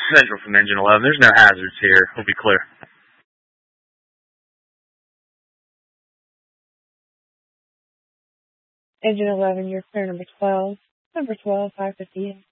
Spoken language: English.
Central from Engine 11. There's no hazards here. We'll be clear. Engine 11, you're clear number 12. Number 12, 550.